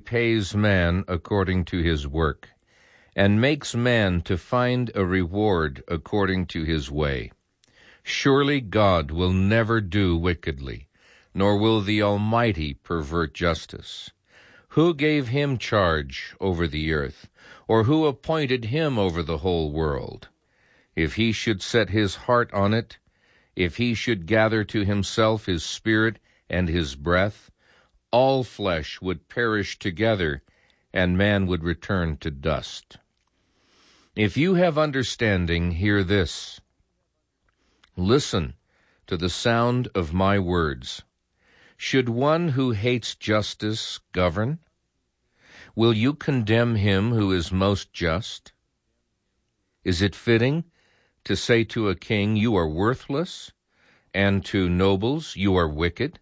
repays man according to his work, and makes man to find a reward according to his way. Surely God will never do wickedly, nor will the Almighty pervert justice. Who gave him charge over the earth, or who appointed him over the whole world? If he should set his heart on it, if he should gather to himself his spirit and his breath, all flesh would perish together, and man would return to dust. If you have understanding, hear this. Listen to the sound of my words. Should one who hates justice govern? Will you condemn him who is most just? Is it fitting to say to a king, you are worthless, and to nobles, you are wicked?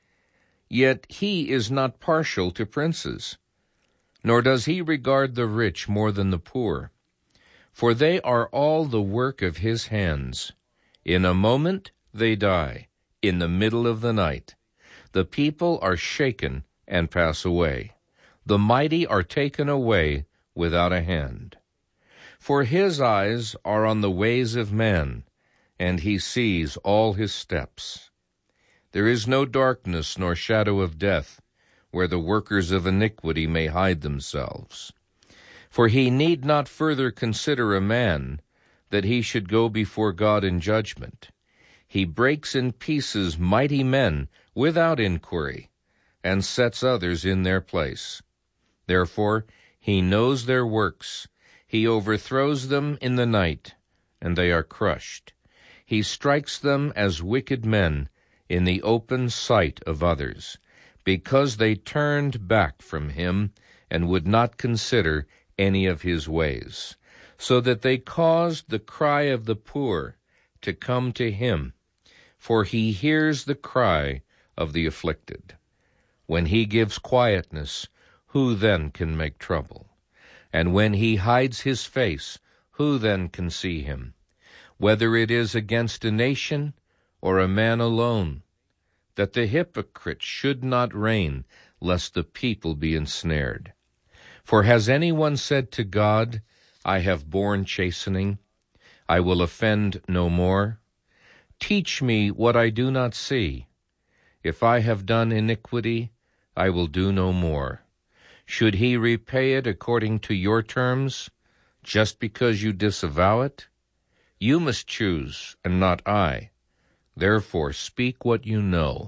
Yet he is not partial to princes, nor does he regard the rich more than the poor. For they are all the work of his hands. In a moment they die, in the middle of the night. The people are shaken and pass away. The mighty are taken away without a hand. For his eyes are on the ways of man, and he sees all his steps. There is no darkness nor shadow of death, where the workers of iniquity may hide themselves. For he need not further consider a man, that he should go before God in judgment. He breaks in pieces mighty men without inquiry, and sets others in their place. Therefore he knows their works. He overthrows them in the night, and they are crushed. He strikes them as wicked men in the open sight of others, because they turned back from him and would not consider any of his ways, so that they caused the cry of the poor to come to him, for he hears the cry of the afflicted. When he gives quietness, who then can make trouble? And when he hides his face, who then can see him? Whether it is against a nation or a man alone, that the hypocrite should not reign, lest the people be ensnared. For has anyone said to God, I have borne chastening, I will offend no more? Teach me what I do not see. If I have done iniquity, I will do no more. Should he repay it according to your terms, just because you disavow it? You must choose, and not I. Therefore speak what you know.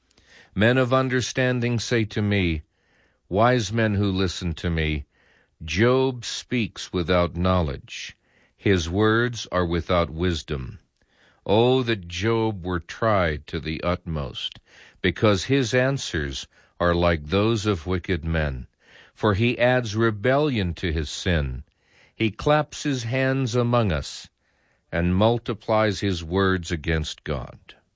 Men of understanding say to me, wise men who listen to me, Job speaks without knowledge. His words are without wisdom. Oh, that Job were tried to the utmost, because his answers are like those of wicked men. For he adds rebellion to his sin. He claps his hands among us, and multiplies his words against God.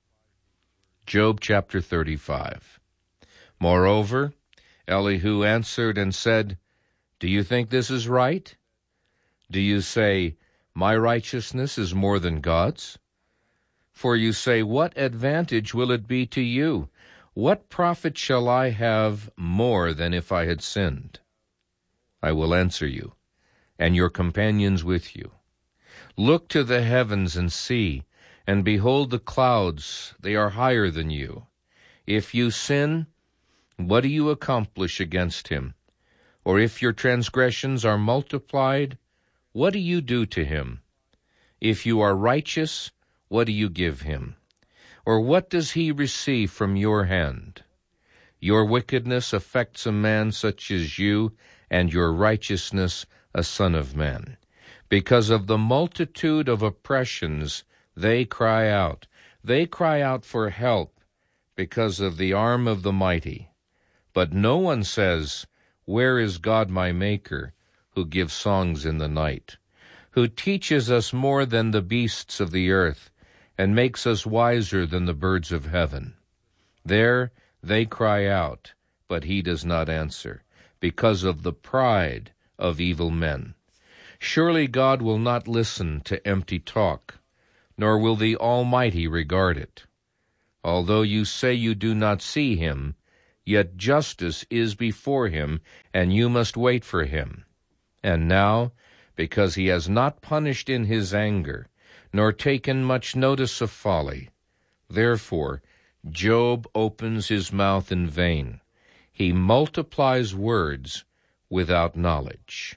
Job chapter 35. Moreover, Elihu answered and said, Do you think this is right? Do you say, My righteousness is more than God's? For you say, What advantage will it be to you? What profit shall I have more than if I had sinned? I will answer you, and your companions with you. Look to the heavens and see, and behold the clouds, they are higher than you. If you sin, what do you accomplish against him? Or if your transgressions are multiplied, what do you do to him? If you are righteous, what do you give him? Or what does he receive from your hand? Your wickedness affects a man such as you, and your righteousness a son of man. Because of the multitude of oppressions, they cry out. They cry out for help because of the arm of the mighty. But no one says, Where is God my Maker, who gives songs in the night, who teaches us more than the beasts of the earth, and makes us wiser than the birds of heaven? There they cry out, but he does not answer, because of the pride of evil men. Surely God will not listen to empty talk, nor will the Almighty regard it. Although you say you do not see him, yet justice is before him, and you must wait for him. And now, because he has not punished in his anger, nor taken much notice of folly, therefore Job opens his mouth in vain. He multiplies words without knowledge.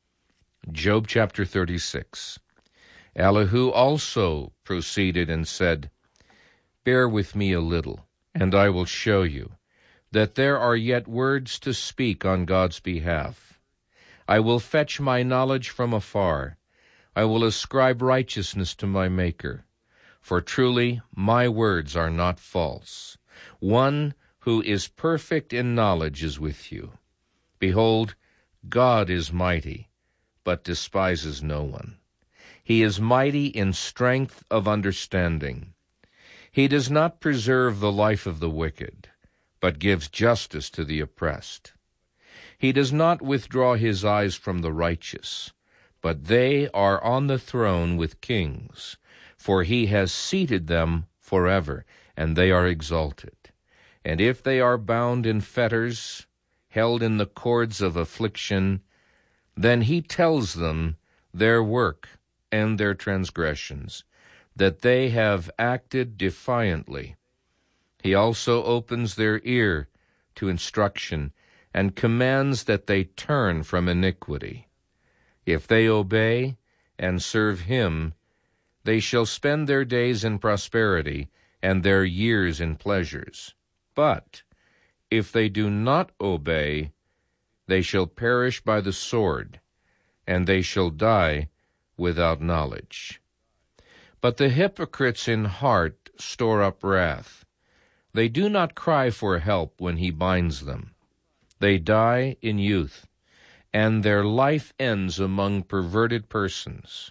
Job chapter 36. Elihu also proceeded and said, Bear with me a little, and I will show you that there are yet words to speak on God's behalf. I will fetch my knowledge from afar. I will ascribe righteousness to my Maker. For truly my words are not false. One who is perfect in knowledge is with you. Behold, God is mighty, but despises no one. He is mighty in strength of understanding. He does not preserve the life of the wicked, but gives justice to the oppressed. He does not withdraw his eyes from the righteous, but they are on the throne with kings, for he has seated them forever, and they are exalted. And if they are bound in fetters, held in the cords of affliction, then he tells them their work and their transgressions, that they have acted defiantly. He also opens their ear to instruction, and commands that they turn from iniquity. If they obey and serve him, they shall spend their days in prosperity, and their years in pleasures. But if they do not obey, they shall perish by the sword, and they shall die without knowledge. But the hypocrites in heart store up wrath. They do not cry for help when he binds them. They die in youth, and their life ends among perverted persons.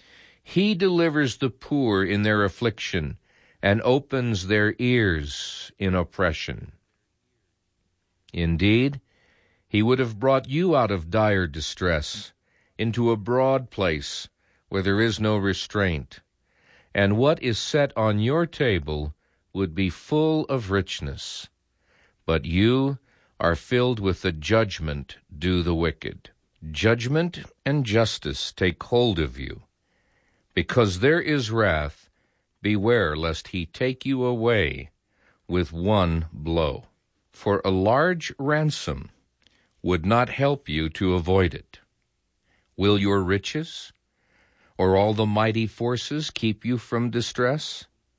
He delivers the poor in their affliction, and opens their ears in oppression. Indeed, he would have brought you out of dire distress, into a broad place where there is no restraint, and what is set on your table would be full of richness. But you are filled with the judgment due the wicked. Judgment and justice take hold of you. Because there is wrath, beware lest he take you away with one blow. For a large ransom would not help you to avoid it. Will your riches or all the mighty forces keep you from distress?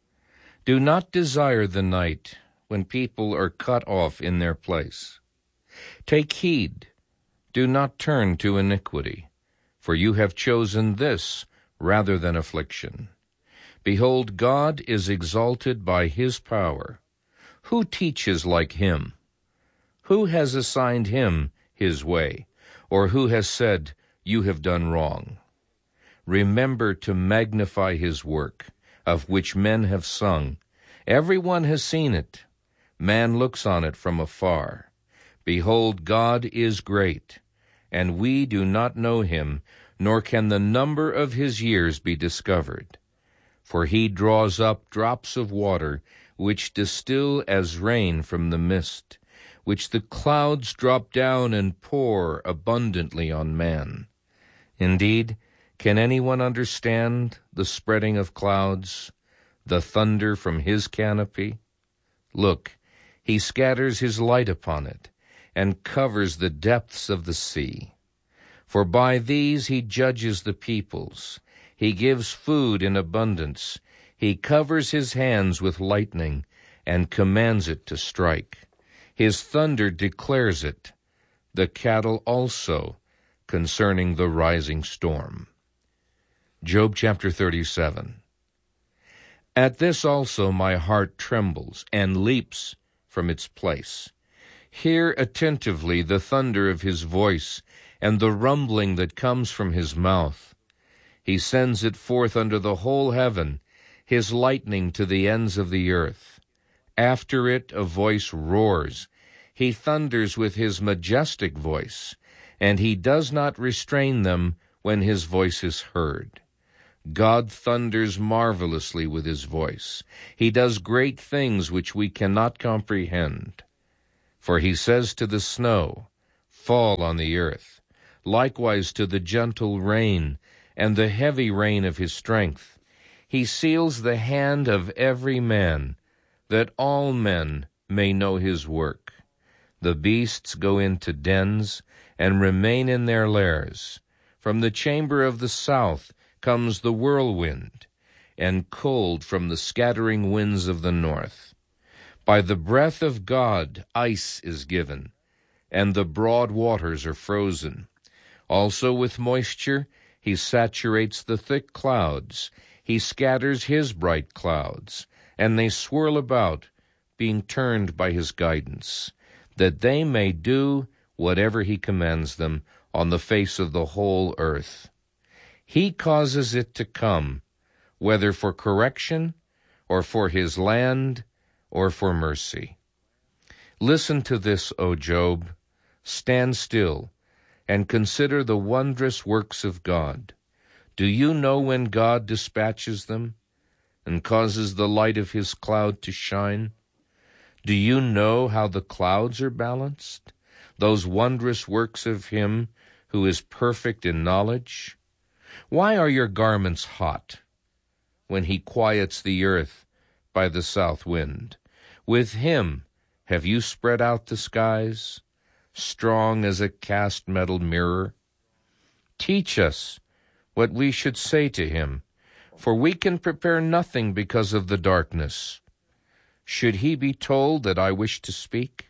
Do not desire the night when people are cut off in their place. Take heed, do not turn to iniquity, for you have chosen this rather than affliction. Behold, God is exalted by his power. Who teaches like him? Who has assigned him his way, or who has said, You have done wrong? Remember to magnify his work, of which men have sung. Everyone has seen it. Man looks on it from afar. Behold, God is great, and we do not know him, nor can the number of his years be discovered. For he draws up drops of water, which distill as rain from the mist, which the clouds drop down and pour abundantly on man. Indeed, can anyone understand the spreading of clouds, the thunder from his canopy? Look, he scatters his light upon it, and covers the depths of the sea. For by these he judges the peoples. He gives food in abundance. He covers his hands with lightning, and commands it to strike. His thunder declares it, the cattle also, concerning the rising storm. Job chapter 37. At this also my heart trembles and leaps from its place. Hear attentively the thunder of his voice, and the rumbling that comes from his mouth. He sends it forth under the whole heaven, his lightning to the ends of the earth. After it a voice roars. He thunders with his majestic voice, and he does not restrain them when his voice is heard. God thunders marvelously with his voice. He does great things which we cannot comprehend. For he says to the snow, fall on the earth, likewise to the gentle rain, and the heavy rain of his strength. He seals the hand of every man, that all men may know his work. The beasts go into dens, and remain in their lairs. From the chamber of the south comes the whirlwind, and cold from the scattering winds of the north. By the breath of God ice is given, and the broad waters are frozen. Also with moisture he saturates the thick clouds. He scatters his bright clouds, and they swirl about, being turned by his guidance, that they may do whatever he commands them on the face of the whole earth. He causes it to come, whether for correction, or for his land, or for mercy. Listen to this, O Job. Stand still, and consider the wondrous works of God. Do you know when God dispatches them, and causes the light of his cloud to shine? Do you know how the clouds are balanced, those wondrous works of him who is perfect in knowledge? Why are your garments hot, when he quiets the earth by the south wind? With him have you spread out the skies, strong as a cast metal mirror? Teach us what we should say to him, for we can prepare nothing because of the darkness. Should he be told that I wish to speak?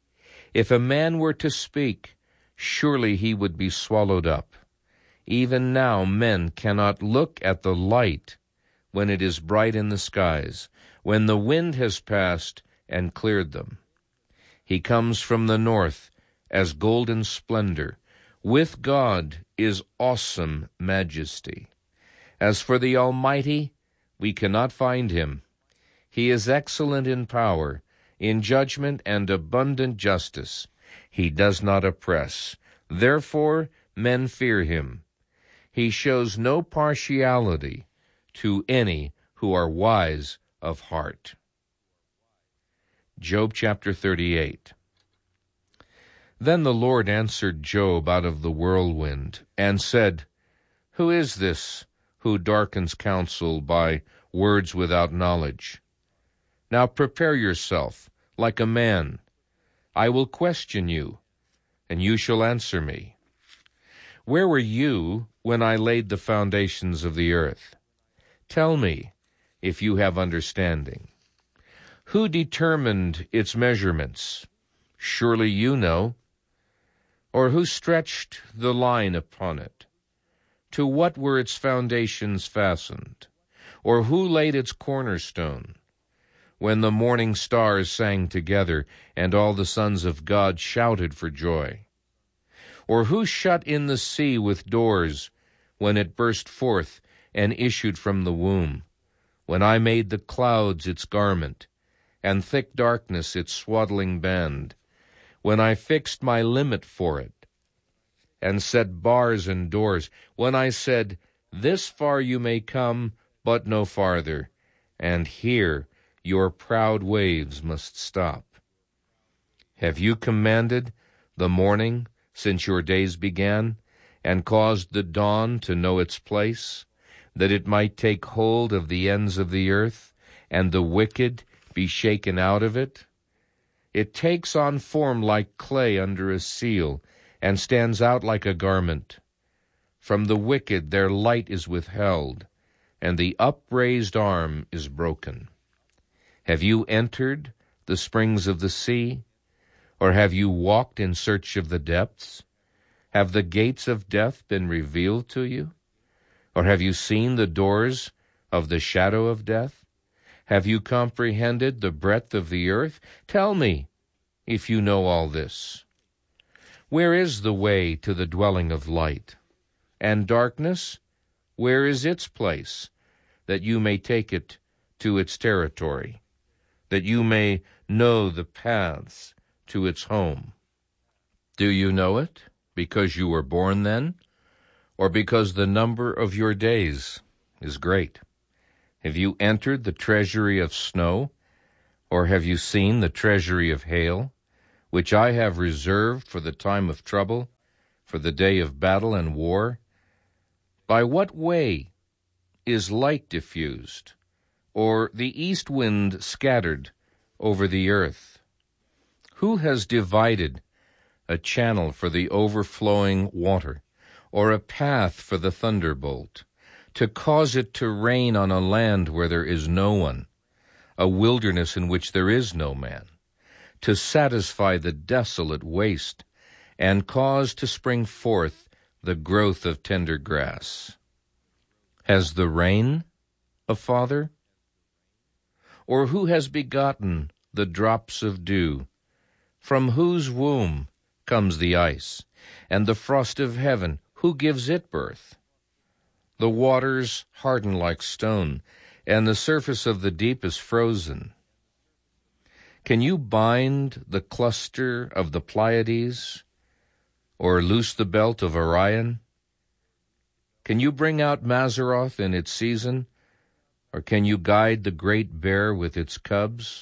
If a man were to speak, surely he would be swallowed up. Even now men cannot look at the light when it is bright in the skies, when the wind has passed and cleared them. He comes from the north as golden splendor. With God is awesome majesty. As for the Almighty, we cannot find him. He is excellent in power, in judgment and abundant justice. He does not oppress. Therefore men fear him. He shows no partiality to any who are wise of heart. Job chapter 38. Then the Lord answered Job out of the whirlwind, and said, Who is this who darkens counsel by words without knowledge? Now prepare yourself like a man. I will question you, and you shall answer me. Where were you when I laid the foundations of the earth? Tell me, if you have understanding. Who determined its measurements? Surely you know. Or who stretched the line upon it? To what were its foundations fastened? Or who laid its cornerstone? When the morning stars sang together, and all the sons of God shouted for joy? Or who shut in the sea with doors, when it burst forth and issued from the womb? When I made the clouds its garment, and thick darkness its swaddling band, when I fixed my limit for it, and set bars and doors, when I said, This far you may come, but no farther, and here your proud waves must stop. Have you commanded the morning since your days began, and caused the dawn to know its place, that it might take hold of the ends of the earth, and the wicked be shaken out of it? It takes on form like clay under a seal, and stands out like a garment. From the wicked their light is withheld, and the upraised arm is broken. Have you entered the springs of the sea, or have you walked in search of the depths? Have the gates of death been revealed to you? Or have you seen the doors of the shadow of death? Have you comprehended the breadth of the earth? Tell me, if you know all this. Where is the way to the dwelling of light? And darkness, where is its place, that you may take it to its territory, that you may know the paths to its home? Do you know it because you were born then, or because the number of your days is great? Have you entered the treasury of snow, or have you seen the treasury of hail, which I have reserved for the time of trouble, for the day of battle and war? By what way is light diffused, or the east wind scattered over the earth? Who has divided a channel for the overflowing water, or a path for the thunderbolt, to cause it to rain on a land where there is no one, a wilderness in which there is no man, to satisfy the desolate waste, and cause to spring forth the growth of tender grass? Has the rain a father? Or who has begotten the drops of dew, from whose womb comes the ice, and the frost of heaven, who gives it birth? The waters harden like stone, and the surface of the deep is frozen. Can you bind the cluster of the Pleiades, or loose the belt of Orion? Can you bring out Mazzaroth in its season, or can you guide the great bear with its cubs?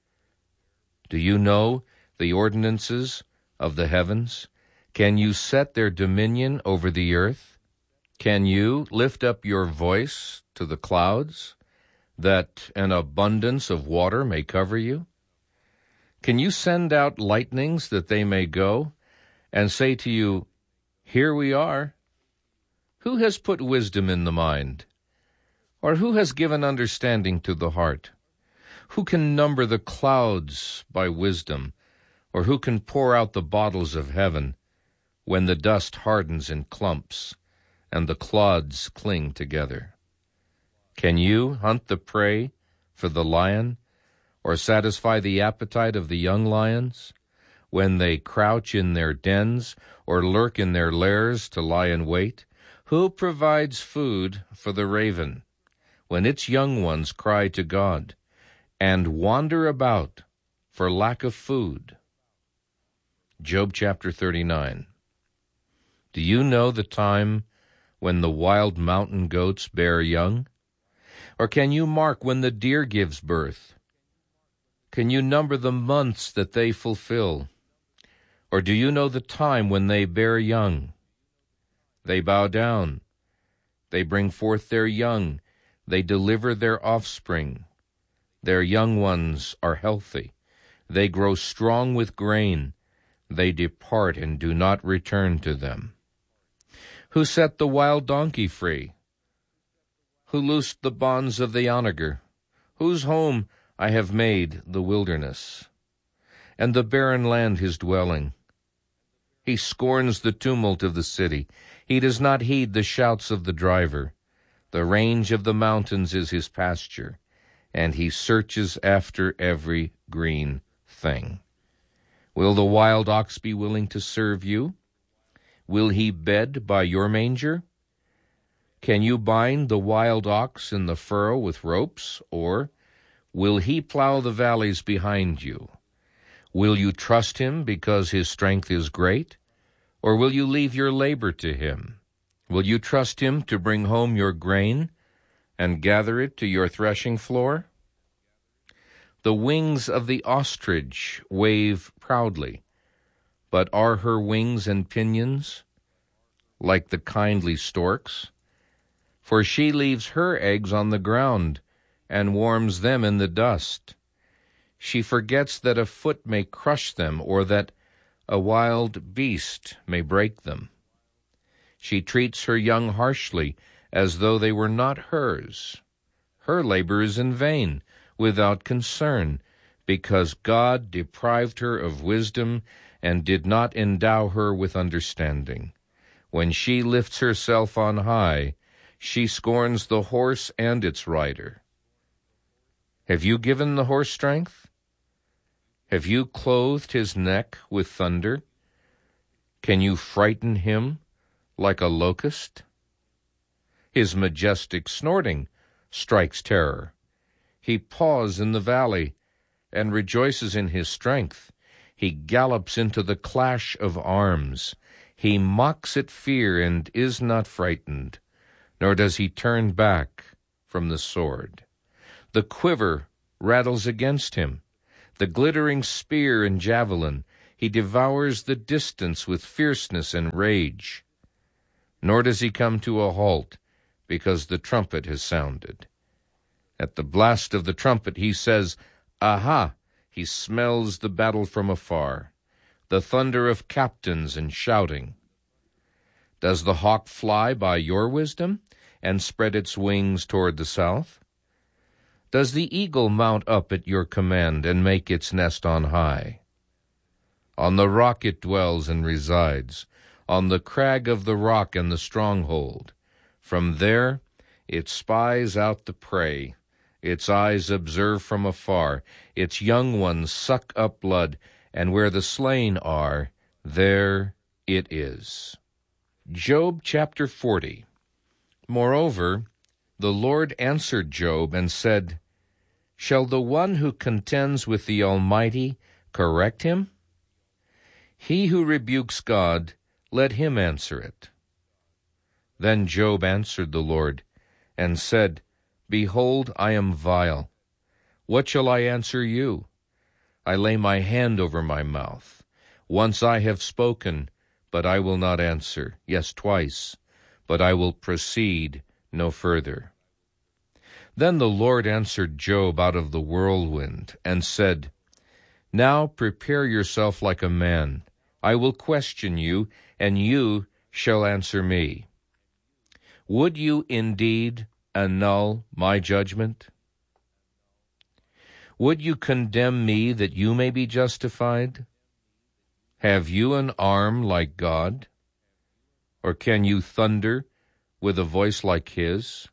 Do you know the ordinances of the heavens? Can you set their dominion over the earth? Can you lift up your voice to the clouds, that an abundance of water may cover you? Can you send out lightnings that they may go, and say to you, "Here we are"? Who has put wisdom in the mind? Or who has given understanding to the heart? Who can number the clouds by wisdom, or who can pour out the bottles of heaven, when the dust hardens in clumps, and the clods cling together? Can you hunt the prey for the lion, or satisfy the appetite of the young lions, when they crouch in their dens, or lurk in their lairs to lie in wait? Who provides food for the raven, when its young ones cry to God, and wander about for lack of food? Job chapter 39. Do you know the time when the wild mountain goats bear young? Or can you mark when the deer gives birth? Can you number the months that they fulfill? Or do you know the time when they bear young? They bow down, they bring forth their young, they deliver their offspring. Their young ones are healthy, they grow strong with grain, they depart and do not return to them. Who set the wild donkey free? Who loosed the bonds of the onager? Whose home I have made the wilderness, and the barren land his dwelling. He scorns the tumult of the city. He does not heed the shouts of the driver. The range of the mountains is his pasture, and he searches after every green thing. Will the wild ox be willing to serve you? Will he bed by your manger? Can you bind the wild ox in the furrow with ropes, or will he plow the valleys behind you? Will you trust him because his strength is great? Or will you leave your labor to him? Will you trust him to bring home your grain and gather it to your threshing floor? The wings of the ostrich wave proudly, but are her wings and pinions like the kindly stork's? For she leaves her eggs on the ground and warms them in the dust. She forgets that a foot may crush them, or that a wild beast may break them. She treats her young harshly, as though they were not hers. Her labor is in vain, without concern, because God deprived her of wisdom and did not endow her with understanding. When she lifts herself on high, she scorns the horse and its rider. Have you given the horse strength? Have you clothed his neck with thunder? Can you frighten him like a locust? His majestic snorting strikes terror. He paws in the valley and rejoices in his strength. He gallops into the clash of arms. He mocks at fear and is not frightened, nor does he turn back from the sword. The quiver rattles against him, the glittering spear and javelin. He devours the distance with fierceness and rage. Nor does he come to a halt, because the trumpet has sounded. At the blast of the trumpet he says, Aha! He smells the battle from afar, the thunder of captains and shouting. Does the hawk fly by your wisdom and spread its wings toward the south? Does the eagle mount up at your command and make its nest on high? On the rock it dwells and resides, on the crag of the rock and the stronghold. From there it spies out the prey. Its eyes observe from afar. Its young ones suck up blood, and where the slain are, there it is. Job chapter 40. Moreover, the Lord answered Job and said, Shall the one who contends with the Almighty correct him? He who rebukes God, let him answer it. Then Job answered the Lord and said, Behold, I am vile. What shall I answer you? I lay my hand over my mouth. Once I have spoken, but I will not answer. Yes, twice, but I will proceed no further. Then the Lord answered Job out of the whirlwind and said, Now prepare yourself like a man. I will question you, and you shall answer me. Would you indeed annul my judgment? Would you condemn me that you may be justified? Have you an arm like God? Or can you thunder with a voice like his?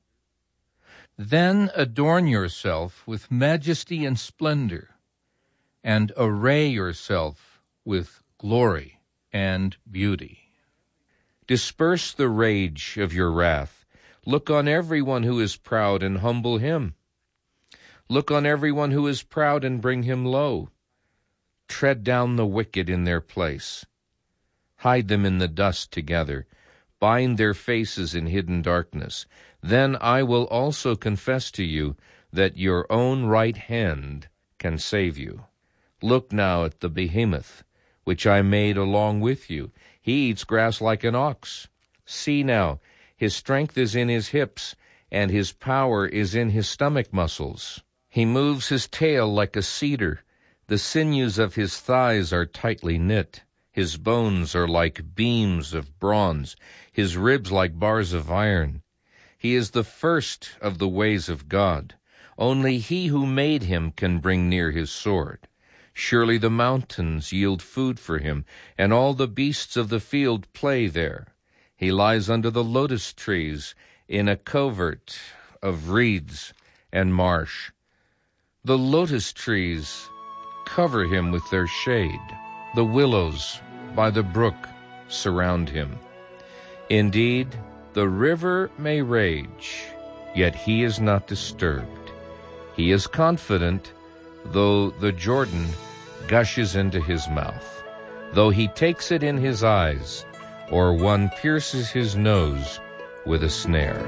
Then adorn yourself with majesty and splendor, and array yourself with glory and beauty. Disperse the rage of your wrath. Look on everyone who is proud and humble him. Look on everyone who is proud and bring him low. Tread down the wicked in their place. Hide them in the dust together. Bind their faces in hidden darkness. Then I will also confess to you that your own right hand can save you. Look now at the behemoth, which I made along with you. He eats grass like an ox. See now, his strength is in his hips, and his power is in his stomach muscles. He moves his tail like a cedar. The sinews of his thighs are tightly knit. His bones are like beams of bronze, his ribs like bars of iron. He is the first of the ways of God. Only he who made him can bring near his sword. Surely the mountains yield food for him, and all the beasts of the field play there. He lies under the lotus trees in a covert of reeds and marsh. The lotus trees cover him with their shade. The willows by the brook surround him. Indeed, the river may rage, yet he is not disturbed. He is confident, though the Jordan gushes into his mouth, though he takes it in his eyes, or one pierces his nose with a snare.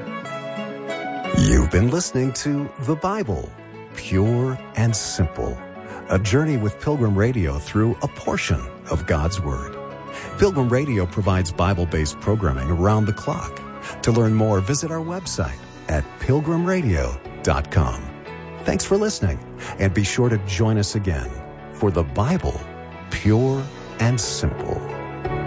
You've been listening to The Bible, Pure and Simple, a journey with Pilgrim Radio through a portion of God's Word. Pilgrim Radio provides Bible-based programming around the clock. To learn more, visit our website at pilgrimradio.com. Thanks for listening, and be sure to join us again for The Bible, Pure and Simple.